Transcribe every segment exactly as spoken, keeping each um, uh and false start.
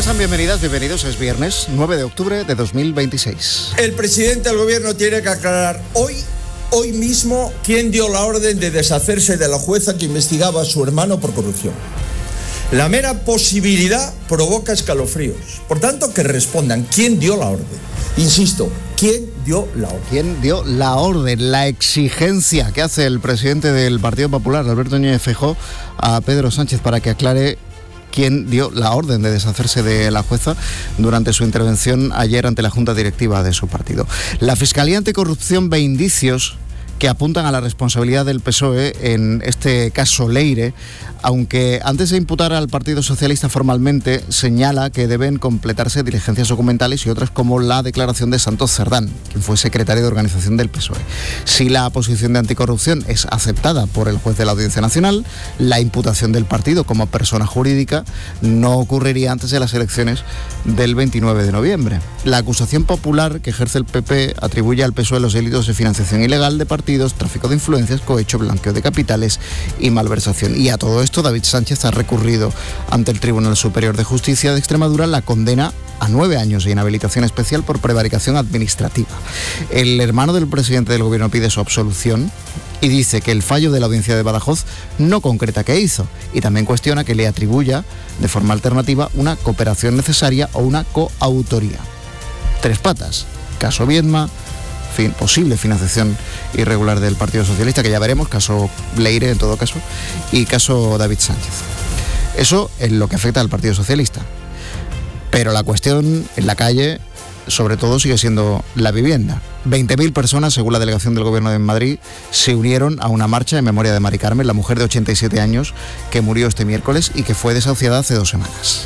están? Bienvenidas, bienvenidos. Es viernes nueve de octubre de dos mil veintiséis. El presidente del gobierno tiene que aclarar hoy, hoy mismo, quién dio la orden de deshacerse de la jueza que investigaba a su hermano por corrupción. La mera posibilidad provoca escalofríos. Por tanto, que respondan quién dio la orden. Insisto, ¿quién dio la orden? ¿Quién dio la orden? La exigencia que hace el presidente del Partido Popular, Alberto Núñez Feijóo, a Pedro Sánchez para que aclare quién dio la orden de deshacerse de la jueza durante su intervención ayer ante la Junta Directiva de su partido. La Fiscalía Anticorrupción ve indicios que apuntan a la responsabilidad del P S O E en este caso Leire, aunque antes de imputar al Partido Socialista formalmente, señala que deben completarse diligencias documentales y otras como la declaración de Santos Cerdán, quien fue secretario de organización del P S O E. Si la posición de anticorrupción es aceptada por el juez de la Audiencia Nacional, la imputación del partido como persona jurídica no ocurriría antes de las elecciones del veintinueve de noviembre. La acusación popular que ejerce el P P atribuye al P S O E los delitos de financiación ilegal de partidos, tráfico de influencias, cohecho, blanqueo de capitales y malversación. Y a todo esto, David Sánchez ha recurrido ante el Tribunal Superior de Justicia de Extremadura la condena a nueve años de inhabilitación especial por prevaricación administrativa. El hermano del presidente del gobierno pide su absolución y dice que el fallo de la audiencia de Badajoz no concreta qué hizo, y también cuestiona que le atribuya de forma alternativa una cooperación necesaria o una coautoría. Tres patas: caso Viedma, fin, posible financiación irregular del Partido Socialista, que ya veremos, caso Leire en todo caso, y caso David Sánchez. Eso en lo que afecta al Partido Socialista. Pero la cuestión en la calle, sobre todo, sigue siendo la vivienda. veinte mil personas, según la delegación del Gobierno de Madrid, se unieron a una marcha en memoria de Mari Carmen, la mujer de ochenta y siete años que murió este miércoles y que fue desahuciada hace dos semanas.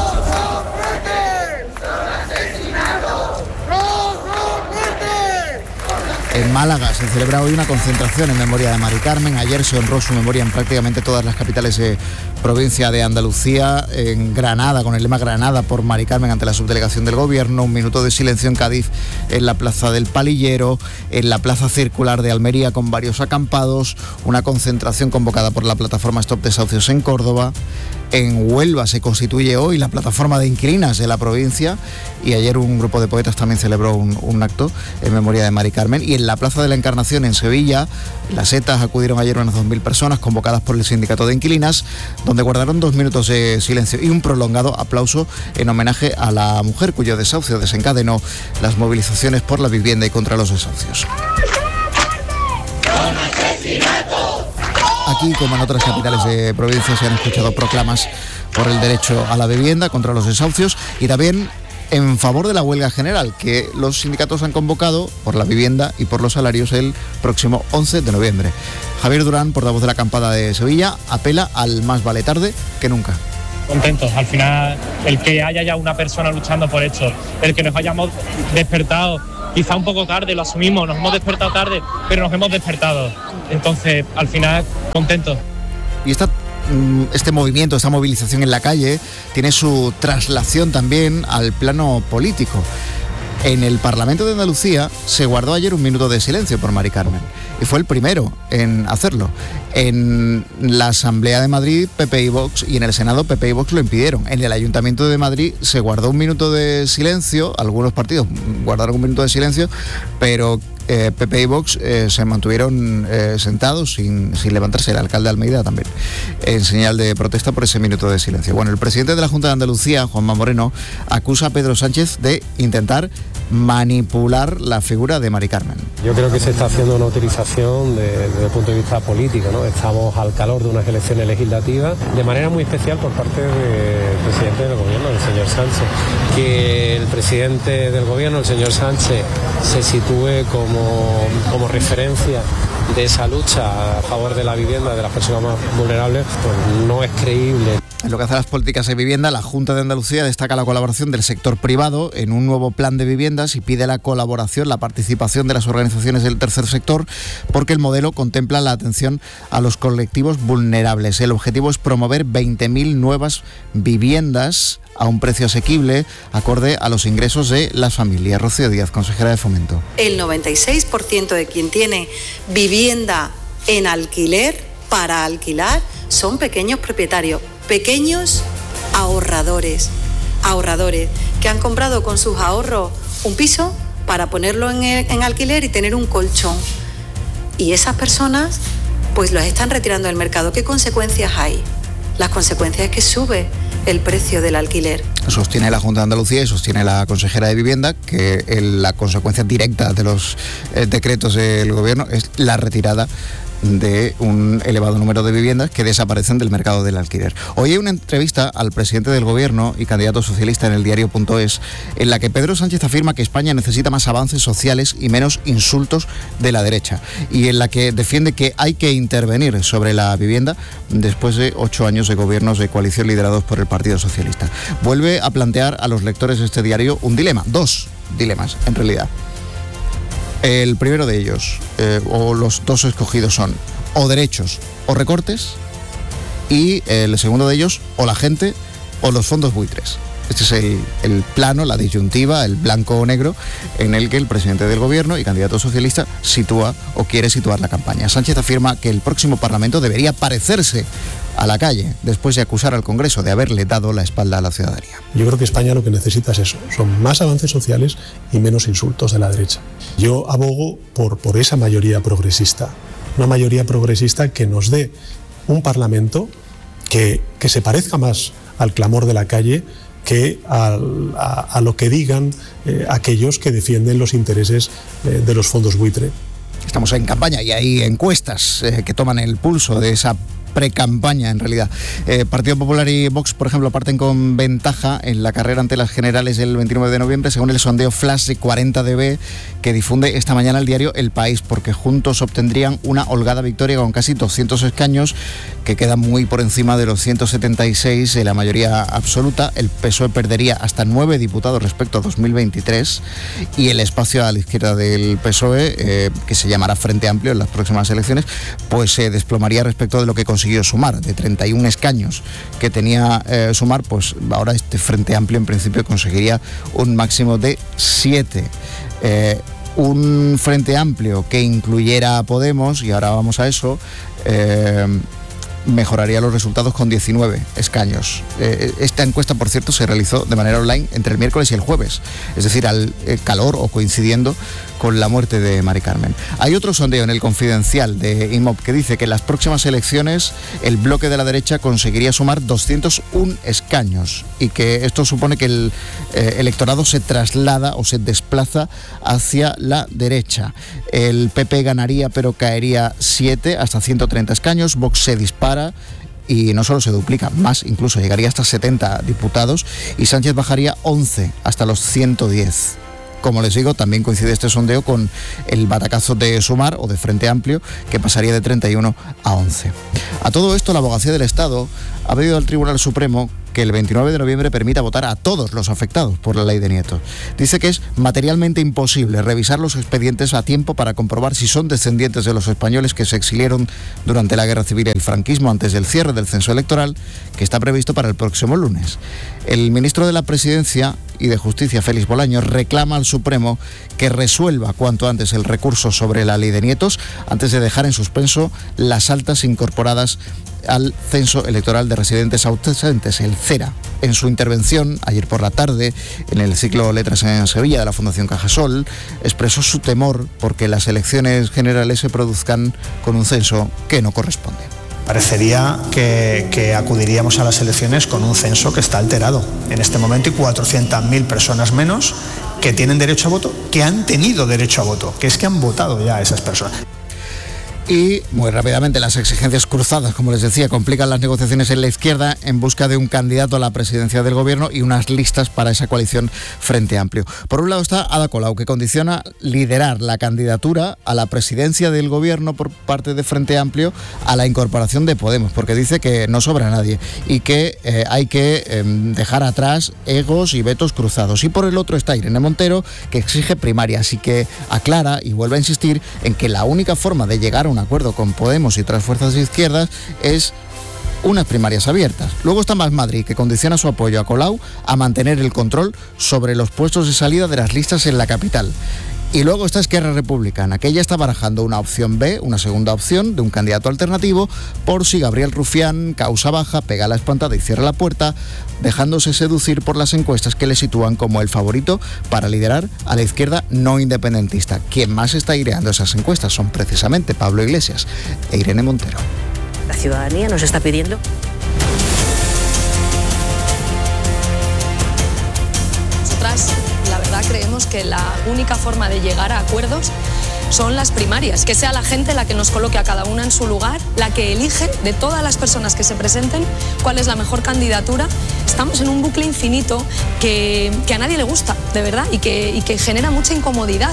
En Málaga se celebra hoy una concentración en memoria de Mari Carmen. Ayer se honró su memoria en prácticamente todas las capitales de provincia de Andalucía. En Granada, con el lema Granada por Mari Carmen ante la subdelegación del Gobierno. Un minuto de silencio en Cádiz, en la Plaza del Palillero, en la Plaza Circular de Almería con varios acampados. Una concentración convocada por la plataforma Stop Desahucios en Córdoba. En Huelva se constituye hoy la plataforma de inquilinas de la provincia, y ayer un grupo de poetas también celebró un, un acto en memoria de Mari Carmen. Y en la Plaza de la Encarnación en Sevilla, las ETAs acudieron ayer unas dos mil personas convocadas por el sindicato de inquilinas, donde guardaron dos minutos de silencio y un prolongado aplauso en homenaje a la mujer cuyo desahucio desencadenó las movilizaciones por la vivienda y contra los desahucios. Aquí, como en otras capitales de provincia, se han escuchado proclamas por el derecho a la vivienda, contra los desahucios y también en favor de la huelga general que los sindicatos han convocado por la vivienda y por los salarios el próximo once de noviembre. Javier Durán, portavoz de la acampada de Sevilla, apela al más vale tarde que nunca. Contentos, al final, el que haya ya una persona luchando por esto, el que nos hayamos despertado, quizá un poco tarde, lo asumimos, nos hemos despertado tarde, pero nos hemos despertado. Entonces, al final, contentos. Y esta, este movimiento, esta movilización en la calle, tiene su traslación también al plano político. En el Parlamento de Andalucía se guardó ayer un minuto de silencio por Mari Carmen, y fue el primero en hacerlo. En la Asamblea de Madrid, P P y Vox, y en el Senado, P P y Vox lo impidieron. En el Ayuntamiento de Madrid se guardó un minuto de silencio, algunos partidos guardaron un minuto de silencio, pero eh, P P y Vox eh, se mantuvieron eh, sentados sin, sin levantarse. El alcalde de Almeida también, en señal de protesta por ese minuto de silencio. Bueno, el presidente de la Junta de Andalucía, Juanma Moreno, acusa a Pedro Sánchez de intentar manipular la figura de Mari Carmen. Yo creo que se está haciendo una utilización de, desde el punto de vista político, ¿no? Estamos al calor de unas elecciones legislativas, de manera muy especial por parte del presidente del gobierno, el señor Sánchez. Que el presidente del gobierno, el señor Sánchez, se sitúe como, como referencia de esa lucha a favor de la vivienda de las personas más vulnerables, pues no es creíble. En lo que hace a las políticas de vivienda, la Junta de Andalucía destaca la colaboración del sector privado en un nuevo plan de viviendas y pide la colaboración, la participación de las organizaciones del tercer sector, porque el modelo contempla la atención a los colectivos vulnerables. El objetivo es promover veinte mil nuevas viviendas a un precio asequible, acorde a los ingresos de las familias. Rocío Díaz, consejera de Fomento. El noventa y seis por ciento de quien tiene vivienda en alquiler para alquilar son pequeños propietarios, pequeños ahorradores. ahorradores que han comprado con sus ahorros un piso para ponerlo en, el, en alquiler y tener un colchón. Y esas personas pues los están retirando del mercado. ¿Qué consecuencias hay? Las consecuencias es que sube el precio del alquiler. Sostiene la Junta de Andalucía y sostiene la consejera de Vivienda que el, la consecuencia directa de los eh, decretos del gobierno es la retirada de un elevado número de viviendas que desaparecen del mercado del alquiler. Hoy hay una entrevista al presidente del gobierno y candidato socialista en el diario punto es, en la que Pedro Sánchez afirma que España necesita más avances sociales y menos insultos de la derecha, y en la que defiende que hay que intervenir sobre la vivienda después de ocho años de gobiernos de coalición liderados por el Partido Socialista. Vuelve a plantear a los lectores de este diario un dilema, dos dilemas en realidad. El primero de ellos, eh, o los dos escogidos son o derechos o recortes, y el segundo de ellos, o la gente o los fondos buitres. Este es el, el plano, la disyuntiva, el blanco o negro, en el que el presidente del gobierno y candidato socialista sitúa o quiere situar la campaña. Sánchez afirma que el próximo Parlamento debería parecerse a la calle, después de acusar al Congreso de haberle dado la espalda a la ciudadanía. Yo creo que España lo que necesita es eso, son más avances sociales y menos insultos de la derecha. Yo abogo por, por esa mayoría progresista, una mayoría progresista que nos dé un Parlamento que, que se parezca más al clamor de la calle que a, a, a lo que digan eh, aquellos que defienden los intereses eh, de los fondos buitre. Estamos en campaña y hay encuestas eh, que toman el pulso de esa precampaña en realidad. Eh, Partido Popular y Vox, por ejemplo, parten con ventaja en la carrera ante las generales del veintinueve de noviembre, según el sondeo Flash de cuarenta D B que difunde esta mañana el diario El País, porque juntos obtendrían una holgada victoria con casi doscientos escaños, que quedan muy por encima de los ciento setenta y seis de la mayoría absoluta. El P S O E perdería hasta nueve diputados respecto a dos mil veintitrés, y el espacio a la izquierda del P S O E, eh, que se llamará Frente Amplio en las próximas elecciones, pues se eh, desplomaría respecto de lo que consiguió sumar. De treinta y un escaños que tenía eh, sumar, pues ahora este Frente Amplio en principio conseguiría un máximo de siete. Eh, un Frente Amplio que incluyera a Podemos, y ahora vamos a eso, eh, mejoraría los resultados con diecinueve escaños. Eh, esta encuesta, por cierto, se realizó de manera online entre el miércoles y el jueves, es decir, al eh, calor o coincidiendo con la muerte de Mari Carmen. Hay otro sondeo en el Confidencial de I M O P que dice que en las próximas elecciones el bloque de la derecha conseguiría sumar doscientos uno escaños, y que esto supone que el eh, electorado se traslada o se desplaza hacia la derecha. El P P ganaría, pero caería siete, hasta ciento treinta escaños. Vox se dispara y no solo se duplica, más incluso, llegaría hasta setenta diputados, y Sánchez bajaría once hasta los ciento diez. Como les digo, también coincide este sondeo con el batacazo de Sumar o de Frente Amplio, que pasaría de treinta y uno a once. A todo esto, la Abogacía del Estado ha pedido al Tribunal Supremo que el veintinueve de noviembre permita votar a todos los afectados por la ley de nietos. Dice que es materialmente imposible revisar los expedientes a tiempo para comprobar si son descendientes de los españoles que se exiliaron durante la Guerra Civil y el franquismo antes del cierre del censo electoral, que está previsto para el próximo lunes. El ministro de la Presidencia y de Justicia, Félix Bolaños, reclama al Supremo que resuelva cuanto antes el recurso sobre la ley de nietos, antes de dejar en suspenso las altas incorporadas al censo electoral de residentes ausentes, el CERA. En su intervención ayer por la tarde en el ciclo Letras en Sevilla de la Fundación Cajasol, expresó su temor porque las elecciones generales se produzcan con un censo que no corresponde. Parecería que, que acudiríamos a las elecciones con un censo que está alterado. En este momento hay cuatrocientas mil personas menos que tienen derecho a voto, que han tenido derecho a voto, que es que han votado ya esas personas. Y muy rápidamente, las exigencias cruzadas, como les decía, complican las negociaciones en la izquierda en busca de un candidato a la presidencia del gobierno y unas listas para esa coalición Frente Amplio. Por un lado está Ada Colau, que condiciona liderar la candidatura a la presidencia del gobierno por parte de Frente Amplio a la incorporación de Podemos, porque dice que no sobra nadie y que eh, hay que eh, dejar atrás egos y vetos cruzados. Y por el otro está Irene Montero, que exige primarias y que aclara y vuelve a insistir en que la única forma de llegar a una acuerdo con Podemos y otras fuerzas de izquierdas es unas primarias abiertas. Luego está Más Madrid, que condiciona su apoyo a Colau a mantener el control sobre los puestos de salida de las listas en la capital. Y luego está Esquerra Republicana, que ella está barajando una opción B, una segunda opción de un candidato alternativo, por si Gabriel Rufián, causa baja, pega la espantada y cierra la puerta, dejándose seducir por las encuestas que le sitúan como el favorito para liderar a la izquierda no independentista. Quien más está aireando esas encuestas son precisamente Pablo Iglesias e Irene Montero. La ciudadanía nos está pidiendo. Nosotras, la verdad, creemos que la única forma de llegar a acuerdos son las primarias, que sea la gente la que nos coloque a cada una en su lugar, la que elige de todas las personas que se presenten cuál es la mejor candidatura. Estamos en un bucle infinito que, que a nadie le gusta, de verdad, y que, y que genera mucha incomodidad.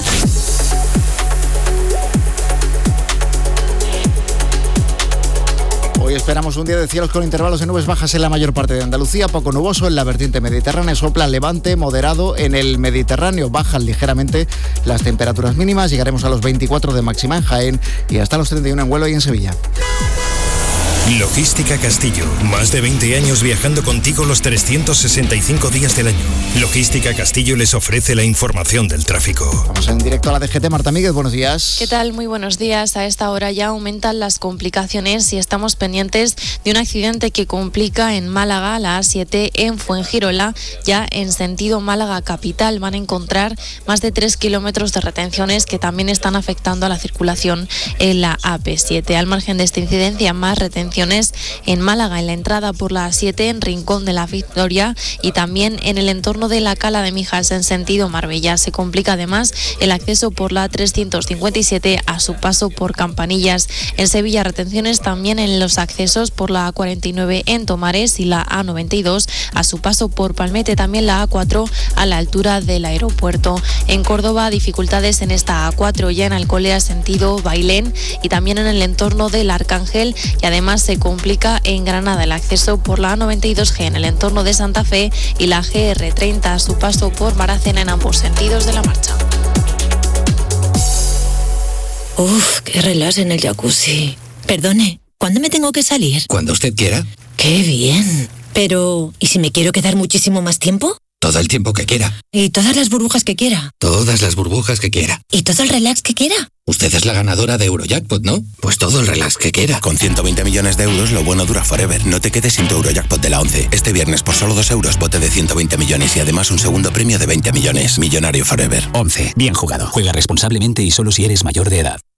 Hoy esperamos un día de cielos con intervalos de nubes bajas en la mayor parte de Andalucía, poco nuboso en la vertiente mediterránea, sopla levante moderado en el Mediterráneo, bajan ligeramente las temperaturas mínimas, llegaremos a los veinticuatro de máxima en Jaén y hasta los treinta y uno en Huelva y en Sevilla. Logística Castillo, más de veinte años viajando contigo los trescientos sesenta y cinco días del año. Logística Castillo les ofrece la información del tráfico. Vamos en directo a la D G T, Marta Míguez, buenos días. ¿Qué tal? Muy buenos días. A esta hora ya aumentan las complicaciones y estamos pendientes de un accidente que complica en Málaga, la A siete en Fuengirola, ya en sentido Málaga capital. Van a encontrar más de tres kilómetros de retenciones que también están afectando a la circulación en la A P siete. Al margen de esta incidencia, más retenciones en Málaga, en la entrada por la A siete en Rincón de la Victoria y también en el entorno de la Cala de Mijas en sentido Marbella. Se complica además el acceso por la A trescientos cincuenta y siete a su paso por Campanillas. En Sevilla, retenciones también en los accesos por la A cuarenta y nueve en Tomares y la A noventa y dos a su paso por Palmete, también la A cuatro a la altura del aeropuerto. En Córdoba, dificultades en esta A cuatro ya en Alcolea sentido Bailén y también en el entorno del Arcángel, y además se complica en Granada el acceso por la A noventa y dos G en el entorno de Santa Fe y la G R treinta a su paso por Maracena en ambos sentidos de la marcha. Uf, qué relax en el jacuzzi. Perdone, ¿cuándo me tengo que salir? Cuando usted quiera. ¡Qué bien! Pero, ¿y si me quiero quedar muchísimo más tiempo? Todo el tiempo que quiera. ¿Y todas las burbujas que quiera? Todas las burbujas que quiera. ¿Y todo el relax que quiera? Usted es la ganadora de Eurojackpot, ¿no? Pues todo el relax que quiera. Con ciento veinte millones de euros, lo bueno dura forever. No te quedes sin tu Eurojackpot de la once. Este viernes, por solo dos euros, bote de ciento veinte millones y además un segundo premio de veinte millones. Millonario forever. once. Bien jugado. Juega responsablemente y solo si eres mayor de edad.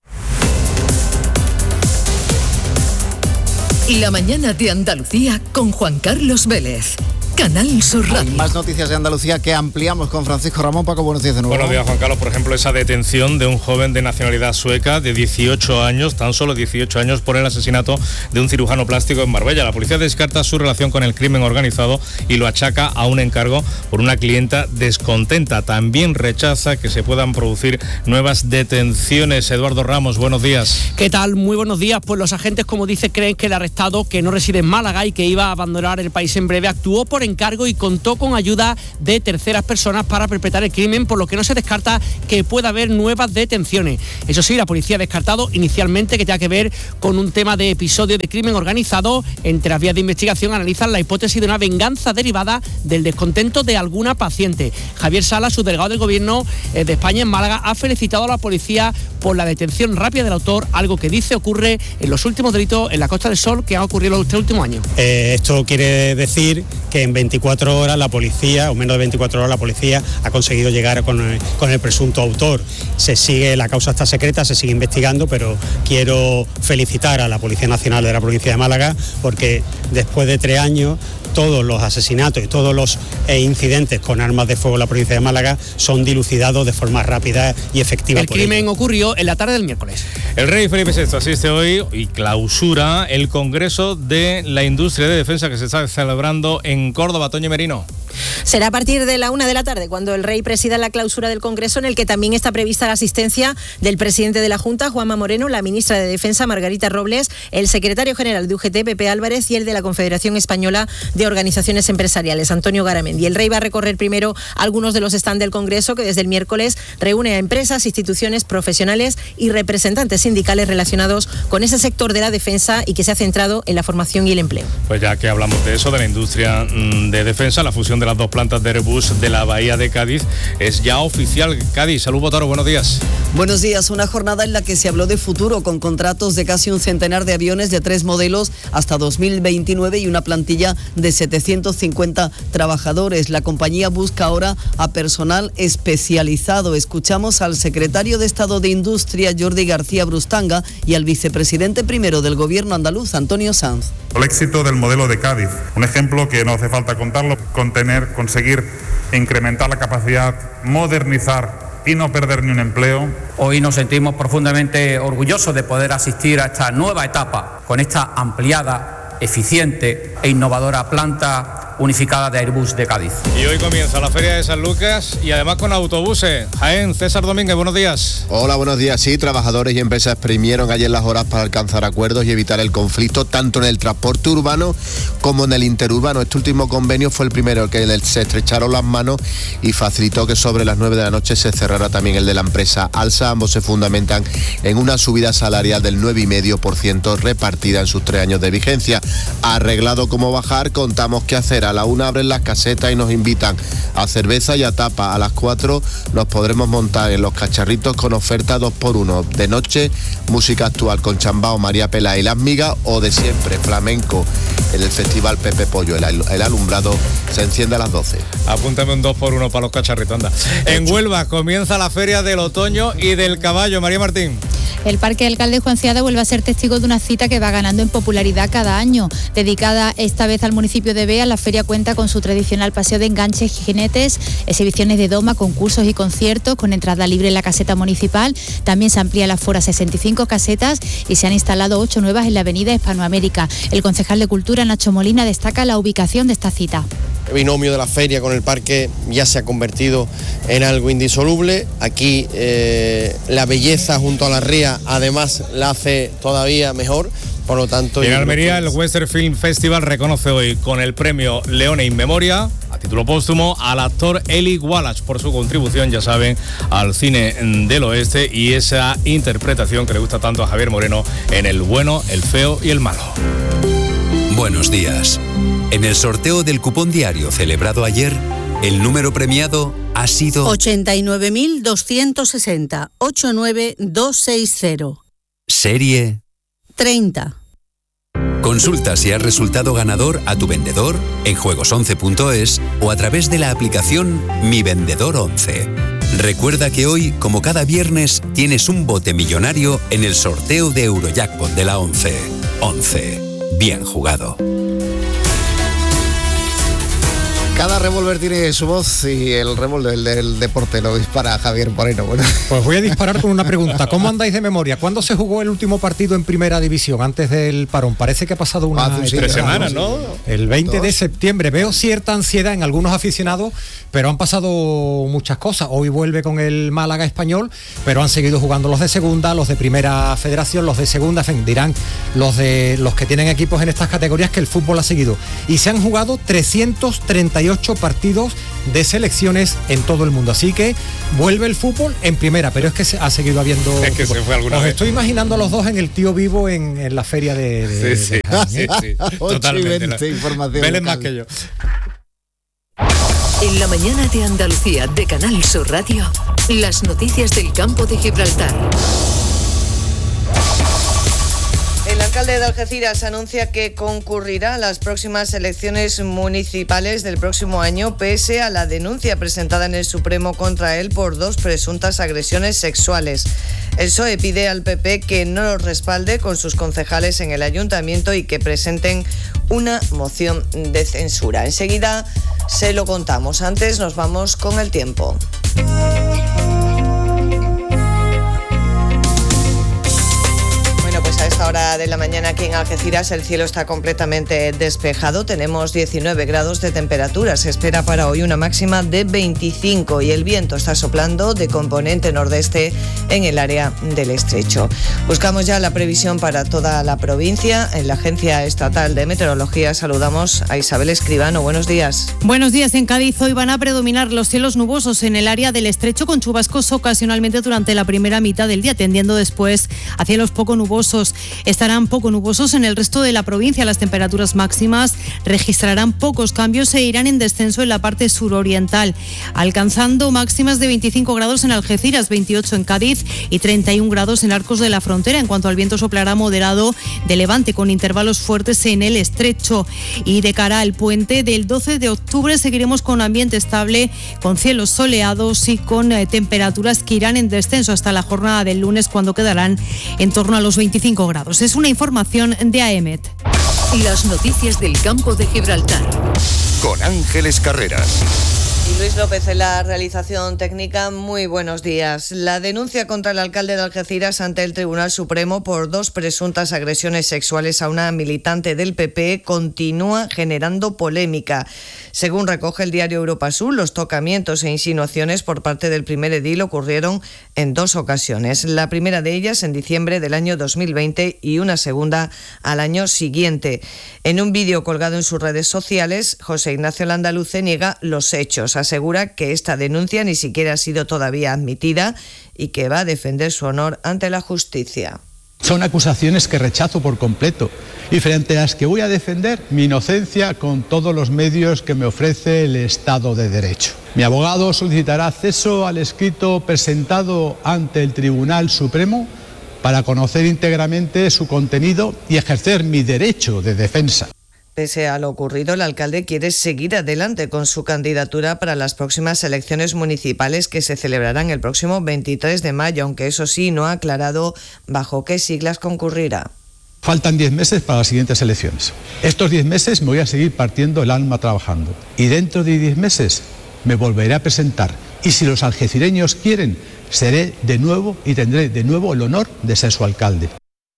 La mañana de Andalucía con Juan Carlos Vélez. Canal Sur Radio. Hay más noticias de Andalucía que ampliamos con Francisco Ramón. Paco, buenos días de nuevo. Buenos días, Juan Carlos. Por ejemplo, esa detención de un joven de nacionalidad sueca de dieciocho años, tan solo dieciocho años, por el asesinato de un cirujano plástico en Marbella. La policía descarta su relación con el crimen organizado y lo achaca a un encargo por una clienta descontenta. También rechaza que se puedan producir nuevas detenciones. Eduardo Ramos, buenos días. ¿Qué tal? Muy buenos días. Pues los agentes, como dice, creen que el arrestado, que no reside en Málaga y que iba a abandonar el país en breve, actuó por encargo y contó con ayuda de terceras personas para perpetrar el crimen, por lo que no se descarta que pueda haber nuevas detenciones. Eso sí, la policía ha descartado inicialmente que tenga que ver con un tema de episodio de crimen organizado. Entre las vías de investigación analizan la hipótesis de una venganza derivada del descontento de alguna paciente. Javier Sala, subdelegado del Gobierno de España en Málaga, ha felicitado a la policía por la detención rápida del autor, algo que dice ocurre en los últimos delitos en la Costa del Sol que han ocurrido en los últimos años. Eh, esto quiere decir que en veinticuatro horas la policía, o menos de veinticuatro horas la policía ha conseguido llegar con el, con el presunto autor. Se sigue, la causa está secreta, se sigue investigando, pero quiero felicitar a la Policía Nacional de la provincia de Málaga porque después de tres años todos los asesinatos y todos los eh, incidentes con armas de fuego en la provincia de Málaga son dilucidados de forma rápida y efectiva. El crimen ello. ocurrió en la tarde del miércoles. El rey Felipe sexto asiste hoy y clausura el Congreso de la Industria de Defensa que se está celebrando en Córdoba. Toño Merino. Será a partir de la una de la tarde cuando el rey presida la clausura del Congreso, en el que también está prevista la asistencia del presidente de la Junta, Juanma Moreno, la ministra de Defensa, Margarita Robles, el secretario general de U G T, Pepe Álvarez, y el de la Confederación Española de Organizaciones Empresariales, Antonio Garamendi. El rey va a recorrer primero algunos de los stands del Congreso, que desde el miércoles reúne a empresas, instituciones, profesionales y representantes sindicales relacionados con ese sector de la defensa y que se ha centrado en la formación y el empleo. Pues ya que hablamos de eso, de la industria de Defensa, la fusión de las dos plantas de Airbus de la Bahía de Cádiz es ya oficial. Cádiz, Salud Botaro, buenos días. Buenos días, una jornada en la que se habló de futuro con contratos de casi un centenar de aviones de tres modelos hasta dos mil veintinueve y una plantilla de setecientos cincuenta trabajadores. La compañía busca ahora a personal especializado. Escuchamos al secretario de Estado de Industria, Jordi García Brustanga, y al vicepresidente primero del Gobierno andaluz, Antonio Sanz. El éxito del modelo de Cádiz, un ejemplo que no hace falta contarlo, contener, conseguir incrementar la capacidad, modernizar y no perder ni un empleo. Hoy nos sentimos profundamente orgullosos de poder asistir a esta nueva etapa con esta ampliada, eficiente e innovadora planta unificada de Airbus de Cádiz. Y hoy comienza la Feria de San Lucas y además con autobuses. Jaén, César Domínguez, buenos días. Hola, buenos días. Sí, trabajadores y empresas exprimieron ayer las horas para alcanzar acuerdos y evitar el conflicto tanto en el transporte urbano como en el interurbano. Este último convenio fue el primero que se estrecharon las manos y facilitó que sobre las nueve de la noche se cerrara también el de la empresa Alsa. Ambos se fundamentan en una subida salarial del nueve coma cinco por ciento repartida en sus tres años de vigencia. Arreglado cómo bajar, contamos qué hacer. A la una abren las casetas y nos invitan a cerveza y a tapa. A las cuatro nos podremos montar en los cacharritos con oferta dos por uno. De noche, música actual con Chambao, María Pela y Las Migas, o de siempre, flamenco en el Festival Pepe Pollo. El, el alumbrado se enciende a las doce. Apúntame un dos por uno para los cacharritos, anda. En Huelva comienza la Feria del Otoño y del Caballo. María Martín. El Parque Alcalde Juan Ciada vuelve a ser testigo de una cita que va ganando en popularidad cada año. Dedicada esta vez al municipio de Bea, la feria cuenta con su tradicional paseo de enganches y jinetes, exhibiciones de doma, concursos y conciertos con entrada libre en la caseta municipal. También se amplía el aforo a sesenta y cinco casetas y se han instalado ocho nuevas en la avenida Hispanoamérica. El concejal de Cultura, Nacho Molina, destaca la ubicación de esta cita. El binomio de la feria con el parque ya se ha convertido en algo indisoluble. Aquí eh, la belleza junto a la ría además la hace todavía mejor. Por lo tanto, en Almería, el Western Film Festival reconoce hoy con el premio Leone in Memoria, a título póstumo, al actor Eli Wallach por su contribución, ya saben, al cine del oeste y esa interpretación que le gusta tanto a Javier Moreno en El bueno, el feo y el malo. Buenos días. En el sorteo del cupón diario celebrado ayer, el número premiado ha sido ochenta y nueve mil doscientos sesenta, ochenta y nueve mil doscientos sesenta. Serie treinta. Consulta si has resultado ganador a tu vendedor en juegos once punto es o a través de la aplicación Mi Vendedor once. Recuerda que hoy, como cada viernes, tienes un bote millonario en el sorteo de Eurojackpot de la once. once. Bien jugado. Cada revólver tiene su voz y el revólver del, del deporte lo dispara Javier Moreno. Bueno. Pues voy a disparar con una pregunta. ¿Cómo andáis de memoria? ¿Cuándo se jugó el último partido en Primera División antes del parón? Parece que ha pasado una... Hace tres semanas, ¿no? El veinte de septiembre. Veo cierta ansiedad en algunos aficionados, pero han pasado muchas cosas. Hoy vuelve con el Málaga Español, pero han seguido jugando los de Segunda, los de Primera Federación, los de Segunda, en fin, dirán los, de, los que tienen equipos en estas categorías que el fútbol ha seguido. Y se han jugado trescientos treinta y ocho partidos de selecciones en todo el mundo, así que vuelve el fútbol en primera, pero es que se ha seguido habiendo es que se fue alguna os vez. Estoy imaginando a los dos en el Tío Vivo en, en la feria de, de, sí, sí, de Jaén, sí, ¿eh? sí, sí. Totalmente la... información Velen más que yo. En la mañana de Andalucía de Canal Sur Radio, las noticias del campo de Gibraltar. El alcalde de Algeciras anuncia que concurrirá a las próximas elecciones municipales del próximo año pese a la denuncia presentada en el Supremo contra él por dos presuntas agresiones sexuales. El P S O E pide al P P que no los respalde con sus concejales en el ayuntamiento y que presenten una moción de censura. Enseguida se lo contamos. Antes nos vamos con el tiempo. Pues a esta hora de la mañana aquí en Algeciras el cielo está completamente despejado. Tenemos diecinueve grados de temperatura. Se espera para hoy una máxima de veinticinco y el viento está soplando de componente nordeste en el área del estrecho. Buscamos ya la previsión para toda la provincia. En la Agencia Estatal de Meteorología saludamos a Isabel Escribano. Buenos días. Buenos días. En Cádiz hoy van a predominar los cielos nubosos en el área del estrecho con chubascos ocasionalmente durante la primera mitad del día, tendiendo después a cielos poco nubosos. estarán poco nubosos. En el resto de la provincia las temperaturas máximas registrarán pocos cambios e irán en descenso en la parte suroriental, alcanzando máximas de veinticinco grados en Algeciras, veintiocho en Cádiz y treinta y un grados en Arcos de la Frontera. En cuanto al viento, soplará moderado de levante con intervalos fuertes en el estrecho. Y de cara al puente del doce de octubre seguiremos con ambiente estable, con cielos soleados y con eh, temperaturas que irán en descenso hasta la jornada del lunes, cuando quedarán en torno a los veinticinco grados. Es una información de A E M E T. Las noticias del campo de Gibraltar. Con Ángeles Carreras. Y Luis López en la realización técnica. Muy buenos días. La denuncia contra el alcalde de Algeciras ante el Tribunal Supremo por dos presuntas agresiones sexuales a una militante del P P continúa generando polémica. Según recoge el diario Europa Sur, los tocamientos e insinuaciones por parte del primer edil ocurrieron en dos ocasiones. La primera de ellas en diciembre del año dos mil veinte y una segunda al año siguiente. En un vídeo colgado en sus redes sociales, José Ignacio Landaluce niega los hechos. Asegura que esta denuncia ni siquiera ha sido todavía admitida y que va a defender su honor ante la justicia. Son acusaciones que rechazo por completo y frente a las que voy a defender mi inocencia con todos los medios que me ofrece el Estado de Derecho. Mi abogado solicitará acceso al escrito presentado ante el Tribunal Supremo para conocer íntegramente su contenido y ejercer mi derecho de defensa. Pese a lo ocurrido, el alcalde quiere seguir adelante con su candidatura para las próximas elecciones municipales que se celebrarán el próximo veintitrés de mayo, aunque eso sí no ha aclarado bajo qué siglas concurrirá. Faltan diez meses para las siguientes elecciones. Estos diez meses me voy a seguir partiendo el alma trabajando y dentro de diez meses me volveré a presentar y si los algecireños quieren, seré de nuevo y tendré de nuevo el honor de ser su alcalde.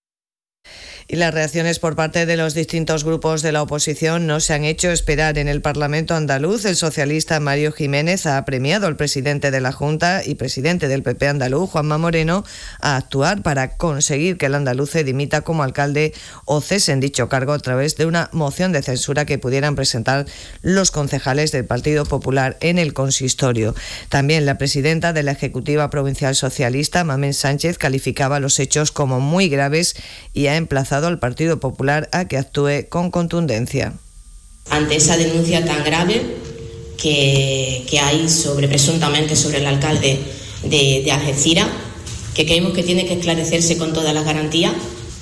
Y las reacciones por parte de los distintos grupos de la oposición no se han hecho esperar. En el Parlamento andaluz, el socialista Mario Jiménez ha premiado al presidente de la Junta y presidente del P P andaluz, Juanma Moreno, a actuar para conseguir que el andaluce dimita como alcalde o cese en dicho cargo a través de una moción de censura que pudieran presentar los concejales del Partido Popular en el consistorio. También la presidenta de la Ejecutiva Provincial Socialista, Mamen Sánchez, calificaba los hechos como muy graves y ha emplazado al Partido Popular a que actúe con contundencia. Ante esa denuncia tan grave que, que hay sobre presuntamente sobre el alcalde de, de Algeciras, que creemos que tiene que esclarecerse con todas las garantías,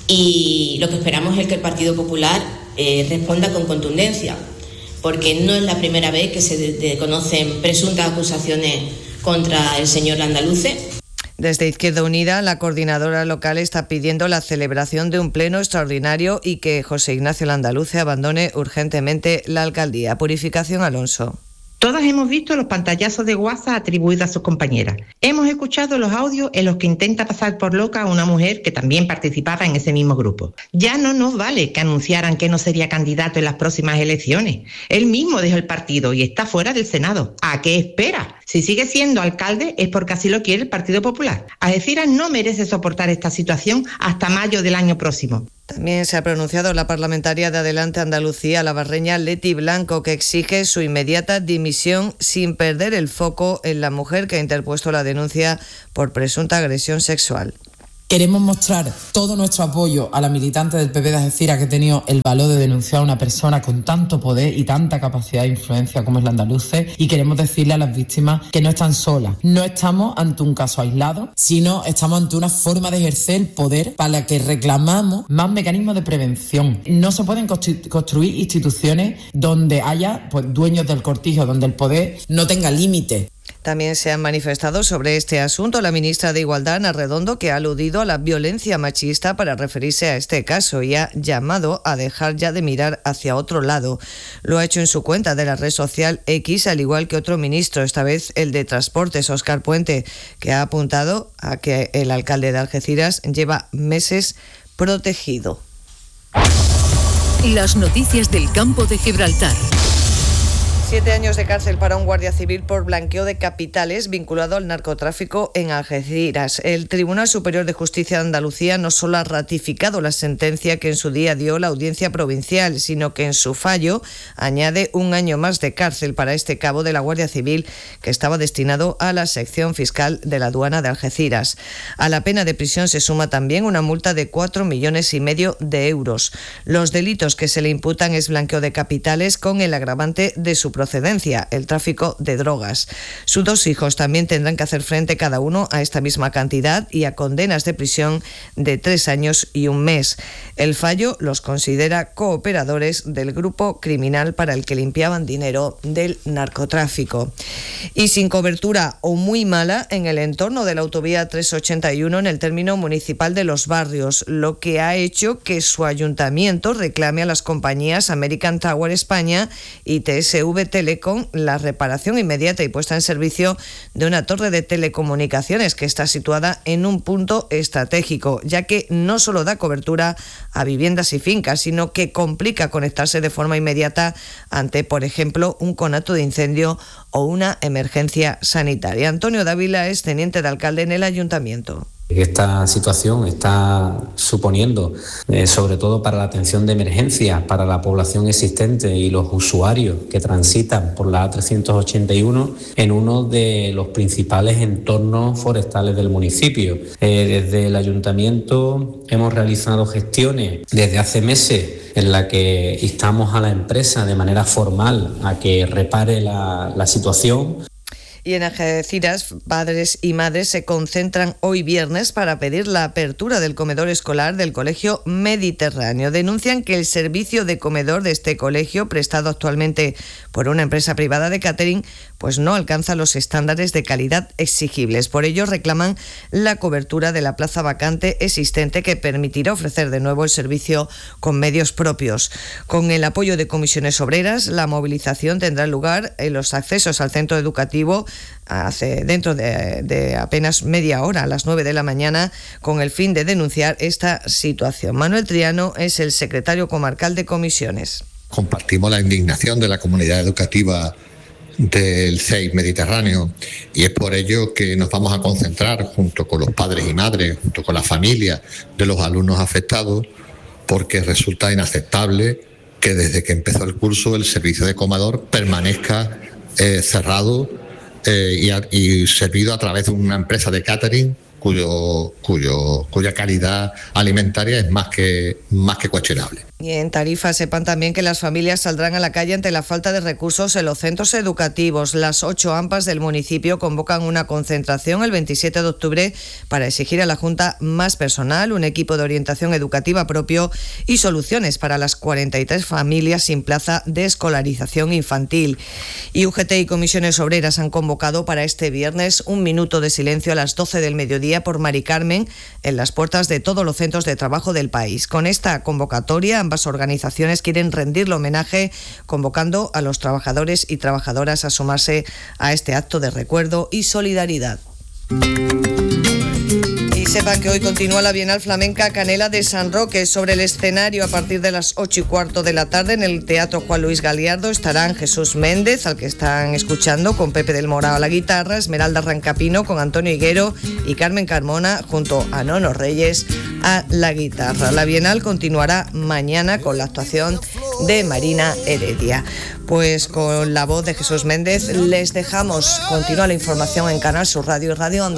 y lo que esperamos es que el Partido Popular eh, responda con contundencia, porque no es la primera vez que se de, de conocen presuntas acusaciones contra el señor Landaluce. Desde Izquierda Unida, la coordinadora local está pidiendo la celebración de un pleno extraordinario y que José Ignacio Landaluce abandone urgentemente la alcaldía. Purificación Alonso. Todas hemos visto los pantallazos de WhatsApp atribuidos a sus compañeras. Hemos escuchado los audios en los que intenta pasar por loca a una mujer que también participaba en ese mismo grupo. Ya no nos vale que anunciaran que no sería candidato en las próximas elecciones. Él mismo dejó el partido y está fuera del Senado. ¿A qué espera? Si sigue siendo alcalde es porque así lo quiere el Partido Popular. Algeciras no merece soportar esta situación hasta mayo del año próximo. También se ha pronunciado la parlamentaria de Adelante Andalucía, la barreña Leti Blanco, que exige su inmediata dimisión sin perder el foco en la mujer que ha interpuesto la denuncia por presunta agresión sexual. Queremos mostrar todo nuestro apoyo a la militante del P P de Algeciras que ha tenido el valor de denunciar a una persona con tanto poder y tanta capacidad de influencia como es Landaluce, y queremos decirle a las víctimas que no están solas. No estamos ante un caso aislado, sino estamos ante una forma de ejercer el poder para la que reclamamos más mecanismos de prevención. No se pueden constru- construir instituciones donde haya pues, dueños del cortijo, donde el poder no tenga límites. También se han manifestado sobre este asunto la ministra de Igualdad, Ana Redondo, que ha aludido a la violencia machista para referirse a este caso y ha llamado a dejar ya de mirar hacia otro lado. Lo ha hecho en su cuenta de la red social X, al igual que otro ministro, esta vez el de Transportes, Óscar Puente, que ha apuntado a que el alcalde de Algeciras lleva meses protegido. Las noticias del campo de Gibraltar. Siete años de cárcel para un guardia civil por blanqueo de capitales vinculado al narcotráfico en Algeciras. El Tribunal Superior de Justicia de Andalucía no solo ha ratificado la sentencia que en su día dio la Audiencia Provincial, sino que en su fallo añade un año más de cárcel para este cabo de la Guardia Civil que estaba destinado a la sección fiscal de la aduana de Algeciras. A la pena de prisión se suma también una multa de cuatro millones y medio de euros. Los delitos que se le imputan es blanqueo de capitales con el agravante de su procedencia, el tráfico de drogas. Sus dos hijos también tendrán que hacer frente cada uno a esta misma cantidad y a condenas de prisión de tres años y un mes. El fallo los considera cooperadores del grupo criminal para el que limpiaban dinero del narcotráfico. Y sin cobertura o muy mala en el entorno de la autovía trescientos ochenta y uno en el término municipal de Los Barrios, lo que ha hecho que su ayuntamiento reclame a las compañías American Tower España y T S V Telecom la reparación inmediata y puesta en servicio de una torre de telecomunicaciones que está situada en un punto estratégico, ya que no solo da cobertura a viviendas y fincas, sino que complica conectarse de forma inmediata ante, por ejemplo, un conato de incendio o una emergencia sanitaria. Antonio Dávila es teniente de alcalde en el ayuntamiento. Esta situación está suponiendo, eh, sobre todo para la atención de emergencias, para la población existente y los usuarios que transitan por la A trescientos ochenta y uno en uno de los principales entornos forestales del municipio. Eh, desde el ayuntamiento hemos realizado gestiones desde hace meses en la que instamos a la empresa de manera formal a que repare la, la situación. Y en Algeciras, padres y madres se concentran hoy viernes para pedir la apertura del comedor escolar del Colegio Mediterráneo. Denuncian que el servicio de comedor de este colegio, prestado actualmente por una empresa privada de catering, pues no alcanza los estándares de calidad exigibles. Por ello reclaman la cobertura de la plaza vacante existente que permitirá ofrecer de nuevo el servicio con medios propios. Con el apoyo de comisiones obreras, la movilización tendrá lugar en los accesos al centro educativo hace dentro de, de apenas media hora, a las nueve de la mañana, con el fin de denunciar esta situación. Manuel Triano es el secretario comarcal de comisiones. Compartimos la indignación de la comunidad educativa del C E I Mediterráneo y es por ello que nos vamos a concentrar junto con los padres y madres, junto con la familia de los alumnos afectados, porque resulta inaceptable que desde que empezó el curso el servicio de comedor permanezca eh, cerrado eh, y, a, y servido a través de una empresa de catering cuyo, cuyo, cuya calidad alimentaria es más que, más que cuestionable. Y en Tarifa sepan también que las familias saldrán a la calle ante la falta de recursos en los centros educativos. Las ocho A M P As del municipio convocan una concentración el veintisiete de octubre para exigir a la Junta más personal, un equipo de orientación educativa propio y soluciones para las cuarenta y tres familias sin plaza de escolarización infantil. Y U G T y comisiones obreras han convocado para este viernes un minuto de silencio a las doce del mediodía por Mari Carmen en las puertas de todos los centros de trabajo del país. Con esta convocatoria, ambas organizaciones quieren rendirle homenaje convocando a los trabajadores y trabajadoras a sumarse a este acto de recuerdo y solidaridad. Y sepan que hoy continúa la Bienal Flamenca Canela de San Roque. Sobre el escenario, a partir de las ocho y cuarto de la tarde, en el Teatro Juan Luis Galiardo, estarán Jesús Méndez, al que están escuchando, con Pepe del Morao a la guitarra, Esmeralda Rancapino con Antonio Higuero y Carmen Carmona junto a Nono Reyes a la guitarra. La Bienal continuará mañana con la actuación de Marina Heredia. Pues con la voz de Jesús Méndez les dejamos. Continúa la información en Canal Sur Radio y Radio Andalucía.